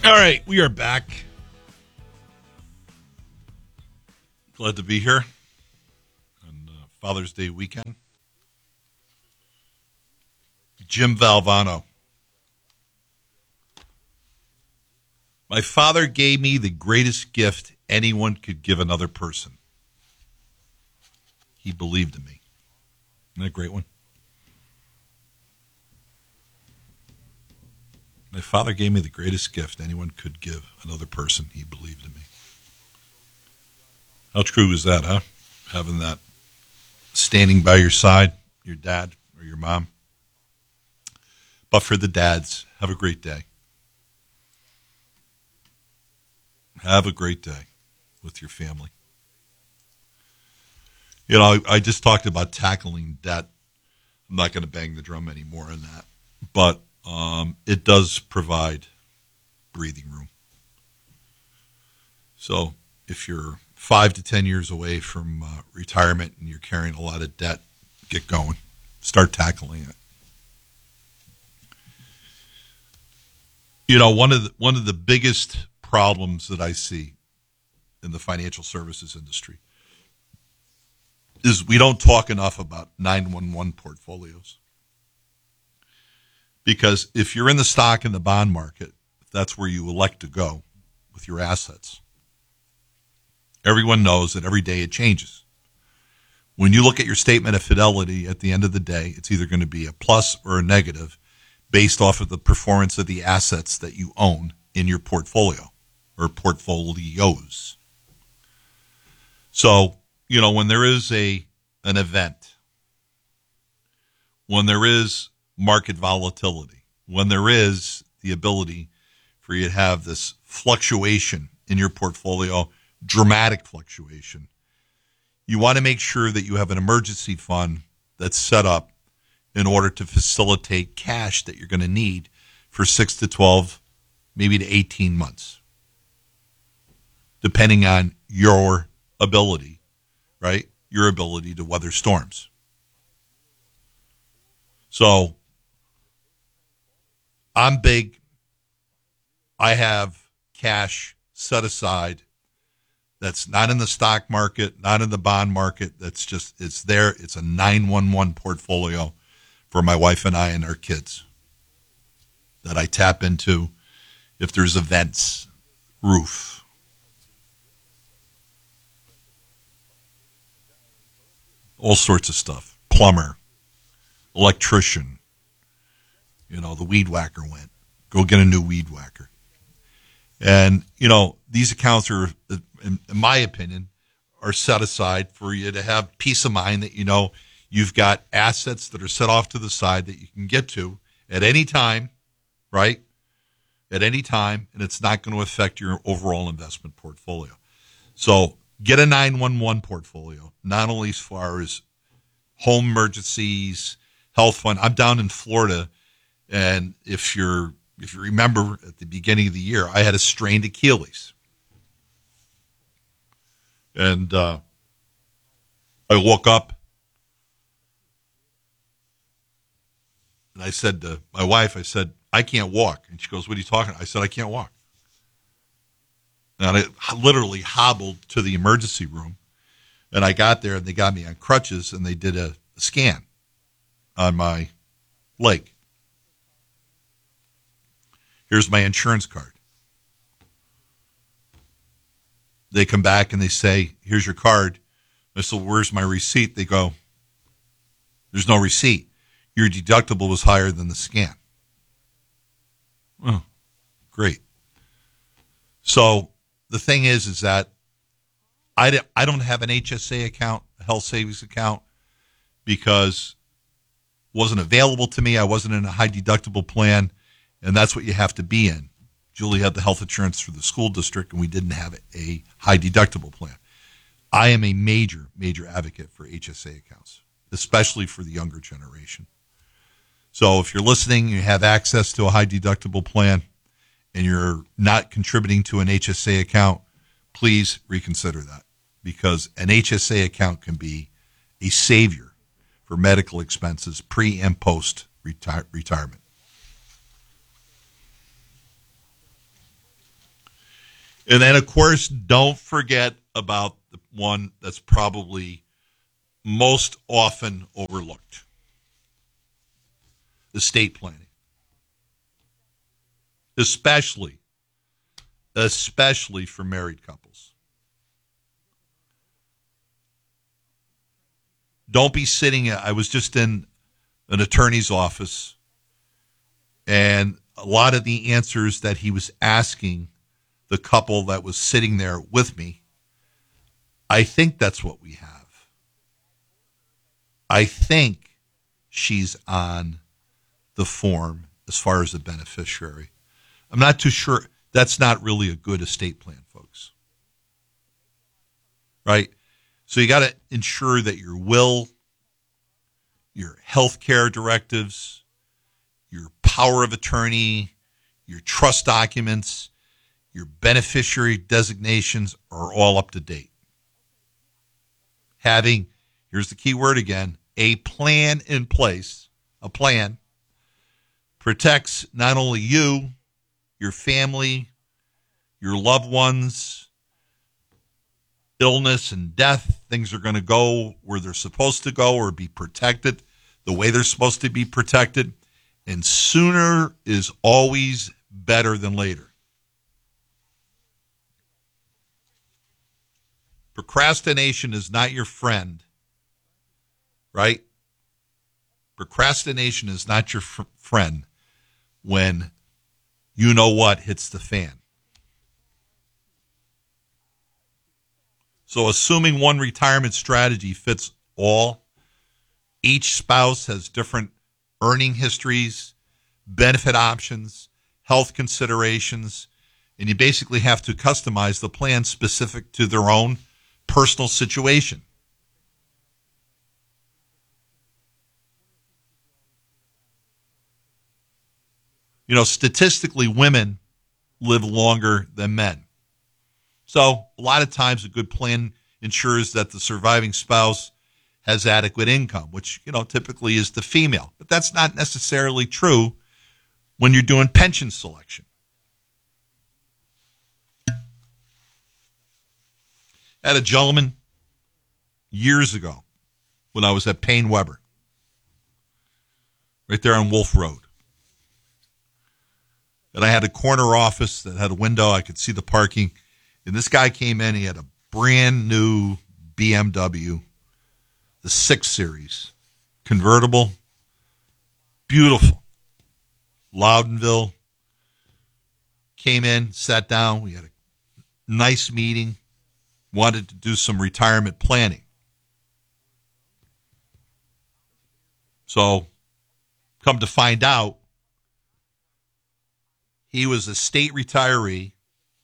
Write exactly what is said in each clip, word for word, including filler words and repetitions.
All right, we are back. Glad to be here on uh, Father's Day weekend. Jim Valvano. My father gave me the greatest gift anyone could give another person. He believed in me. Isn't that a great one? My father gave me the greatest gift anyone could give another person. He believed in me. How true is that, huh? Having that standing by your side, your dad or your mom. But for the dads, have a great day. Have a great day with your family. You know, I, I just talked about tackling debt. I'm not going to bang the drum anymore on that. But um, it does provide breathing room. So if you're five to ten years away from uh, retirement and you're carrying a lot of debt, get going. Start tackling it. You know, one of the, one of the biggest problems that I see in the financial services industry is we don't talk enough about nine one one portfolios. Because if you're in the stock and the bond market, that's where you elect to go with your assets. Everyone knows that every day it changes. When you look at your statement of fidelity at the end of the day, it's either going to be a plus or a negative based off of the performance of the assets that you own in your portfolio or portfolios. So, you know, when there is a an event, when there is market volatility, when there is the ability for you to have this fluctuation in your portfolio, dramatic fluctuation, you want to make sure that you have an emergency fund that's set up in order to facilitate cash that you're going to need for six to twelve, maybe to eighteen months, depending on your ability, right? Your ability to weather storms. So I'm big. I have cash set aside that's not in the stock market, not in the bond market. That's just, it's there. It's a nine one one portfolio for my wife and I and our kids that I tap into if there's events, roof. All sorts of stuff. Plumber, electrician, you know, the weed whacker went. Go get a new weed whacker. And, you know, these accounts are, in my opinion, are set aside for you to have peace of mind that, you know, you've got assets that are set off to the side that you can get to at any time, right? At any time, and it's not going to affect your overall investment portfolio. So get a nine one one portfolio, not only as far as home emergencies, health fund. I'm down in Florida, and if you're if you remember at the beginning of the year, I had a strained Achilles. And uh, I woke up and I said to my wife, I said, I can't walk. And she goes, what are you talking about? I said, I can't walk. And I literally hobbled to the emergency room. And I got there and they got me on crutches and they did a, a scan on my leg. Here's my insurance card. They come back and they say, here's your card. I said, where's my receipt? They go, there's no receipt. Your deductible was higher than the scan. Oh, great. So the thing is, is that I, I don't have an H S A account, a health savings account, because it wasn't available to me. I wasn't in a high deductible plan. And that's what you have to be in. Julie had the health insurance for the school district, and we didn't have a high deductible plan. I am a major, major advocate for H S A accounts, especially for the younger generation. So if you're listening, you have access to a high deductible plan, and you're not contributing to an H S A account, please reconsider that, because an H S A account can be a savior for medical expenses pre and post retire- retirement. And then, of course, don't forget about the one that's probably most often overlooked: estate planning. Especially, especially for married couples. Don't be sitting, I was just in an attorney's office, and a lot of the answers that he was asking the couple that was sitting there with me, I think that's what we have. I think she's on the form as far as the beneficiary. I'm not too sure. That's not really a good estate plan, folks. Right? So you got to ensure that your will, your health care directives, your power of attorney, your trust documents, your beneficiary designations are all up to date. Having, here's the key word again, a plan in place, a plan, protects not only you, your family, your loved ones, illness and death. Things are going to go where they're supposed to go or be protected the way they're supposed to be protected. And sooner is always better than later. Procrastination is not your friend, right? Procrastination is not your fr- friend when you know what hits the fan. So assuming one retirement strategy fits all, each spouse has different earning histories, benefit options, health considerations, and you basically have to customize the plan specific to their own personal situation. You know, statistically, women live longer than men. So a lot of times a good plan ensures that the surviving spouse has adequate income, which, you know, typically is the female. But that's not necessarily true when you're doing pension selection. I had a gentleman years ago when I was at Payne Weber, right there on Wolf Road. And I had a corner office that had a window. I could see the parking. And this guy came in. He had a brand new B M W, the six series, convertible, beautiful. Loudonville. Came in, sat down. We had a nice meeting. Wanted to do some retirement planning. So, come to find out, he was a state retiree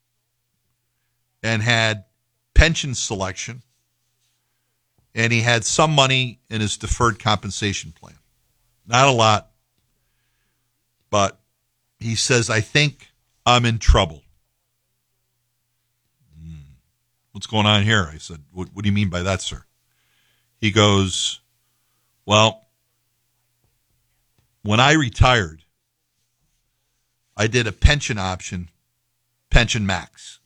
and had pension selection, and he had some money in his deferred compensation plan. Not a lot, but he says, I think I'm in trouble. Hmm. What's going on here? I said, what, what do you mean by that, sir? He goes, well, when I retired, I did a pension option, Pension Max.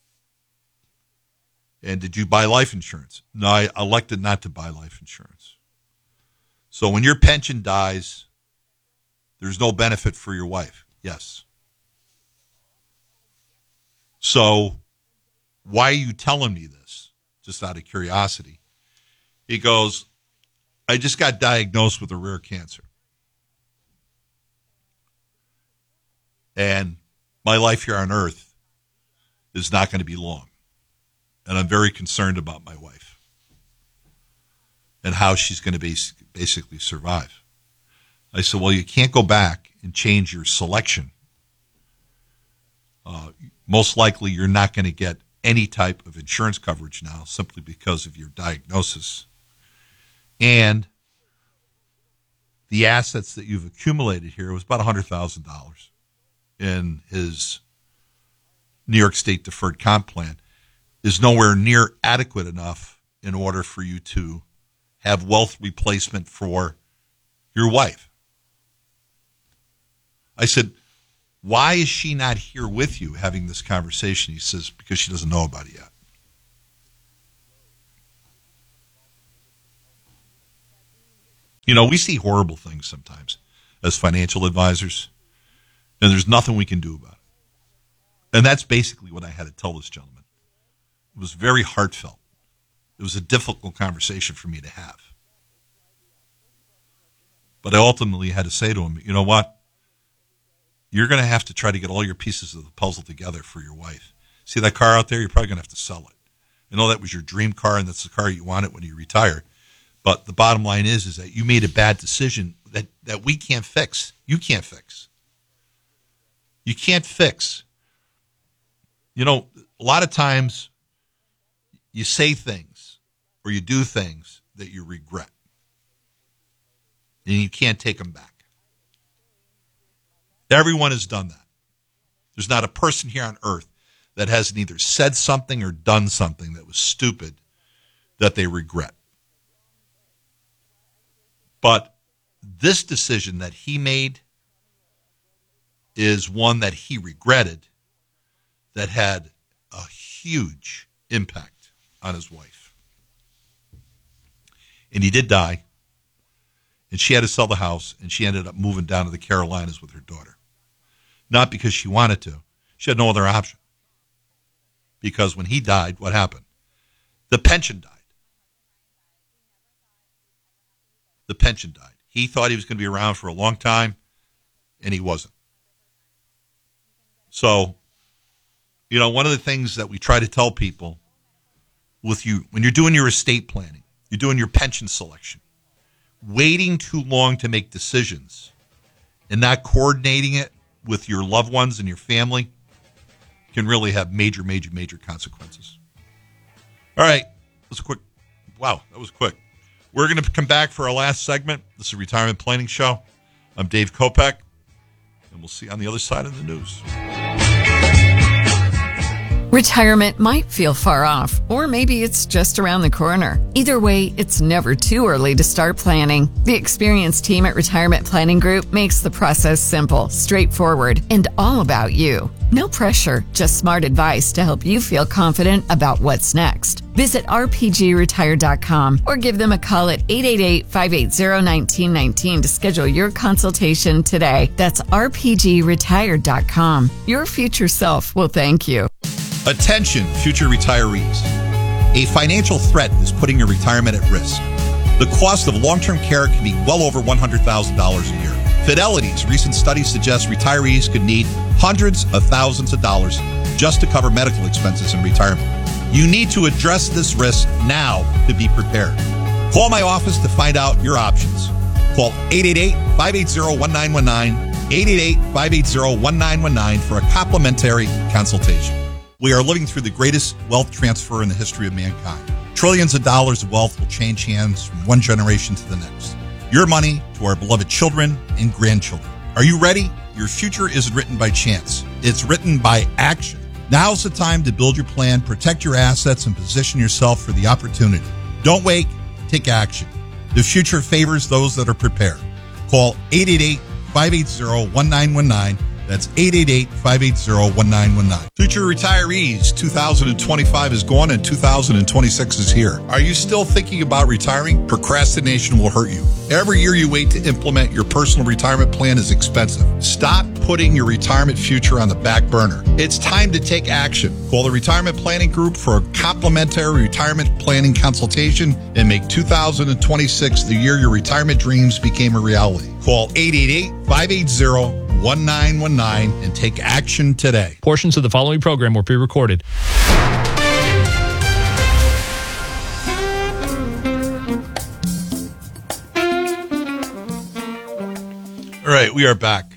And did you buy life insurance? No, I elected not to buy life insurance. So when your pension dies, there's no benefit for your wife. Yes. So why are you telling me this? Just out of curiosity. He goes, I just got diagnosed with a rare cancer. And my life here on earth is not going to be long. And I'm very concerned about my wife and how she's going to be basically survive. I said, well, you can't go back and change your selection. Uh, most likely you're not going to get any type of insurance coverage now simply because of your diagnosis. And the assets that you've accumulated here was about one hundred thousand dollars in his New York State deferred comp plan is nowhere near adequate enough in order for you to have wealth replacement for your wife. I said, Why is she not here with you having this conversation? He says, because she doesn't know about it yet. You know, we see horrible things sometimes as financial advisors, and there's nothing we can do about it. And that's basically what I had to tell this gentleman. It was very heartfelt. It was a difficult conversation for me to have. But I ultimately had to say to him, you know what? You're going to have to try to get all your pieces of the puzzle together for your wife. See that car out there? You're probably going to have to sell it. I know that was your dream car, and that's the car you wanted when you retire. But the bottom line is, is that you made a bad decision that, that we can't fix. You can't fix. You can't fix. You know, a lot of times you say things or you do things that you regret. And you can't take them back. Everyone has done that. There's not a person here on earth that hasn't either said something or done something that was stupid that they regret. But this decision that he made is one that he regretted that had a huge impact on his wife. And he did die. And she had to sell the house, and she ended up moving down to the Carolinas with her daughter. Not because she wanted to. She had no other option. Because when he died, what happened? The pension died. The pension died. He thought he was going to be around for a long time, and he wasn't. So, you know, one of the things that we try to tell people with you, when you're doing your estate planning, you're doing your pension selection, waiting too long to make decisions and not coordinating it with your loved ones and your family can really have major, major, major consequences. All right. That was a quick. Wow, that was quick. We're going to come back for our last segment. This is a Retirement Planning Show. I'm Dave Kopech, and we'll see you on the other side of the news. Retirement might feel far off, or maybe it's just around the corner. Either way, it's never too early to start planning. The experienced team at Retirement Planning Group makes the process simple, straightforward, and all about you. No pressure, just smart advice to help you feel confident about what's next. Visit r p g retire dot com or give them a call at eight eight eight, five eight zero, one nine one nine to schedule your consultation today. That's r p g retire dot com. Your future self will thank you. Attention, future retirees. A financial threat is putting your retirement at risk. The cost of long-term care can be well over one hundred thousand dollars a year. Fidelity's recent study suggests retirees could need hundreds of thousands of dollars just to cover medical expenses in retirement. You need to address this risk now to be prepared. Call my office to find out your options. Call eight eight eight, five eight zero, one nine one nine, eight eight eight, five eight zero, one nine one nine for a complimentary consultation. We are living through the greatest wealth transfer in the history of mankind. Trillions of dollars of wealth will change hands from one generation to the next. Your money to our beloved children and grandchildren. Are you ready? Your future isn't written by chance. It's written by action. Now's the time to build your plan, protect your assets, and position yourself for the opportunity. Don't wait. Take action. The future favors those that are prepared. Call eight eight eight, five eight zero, one nine one nine. That's eight eight eight, five eight zero, one nine one nine. Future retirees, two thousand twenty-five is gone and two thousand twenty-six is here. Are you still thinking about retiring? Procrastination will hurt you. Every year you wait to implement your personal retirement plan is expensive. Stop putting your retirement future on the back burner. It's time to take action. Call the Retirement Planning Group for a complimentary retirement planning consultation and make two thousand twenty-six the year your retirement dreams became a reality. Call eight eight eight, five eight zero, one nine one nine and take action today. Portions of the following program were pre-recorded. All right, we are back.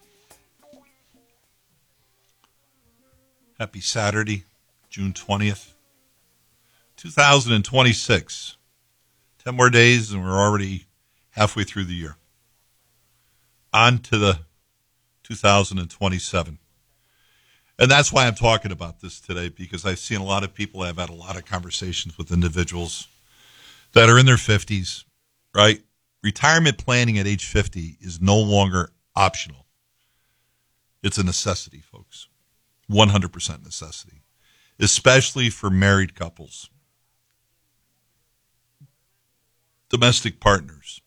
Happy Saturday, June twentieth, two thousand twenty-six. Ten more days and we're already halfway through the year. On to the two thousand twenty-seven. And that's why I'm talking about this today, because I've seen a lot of people, I've had a lot of conversations with individuals that are in their fifties, right? Retirement planning at age fifty is no longer optional. It's a necessity, folks. one hundred percent necessity, especially for married couples, domestic partners.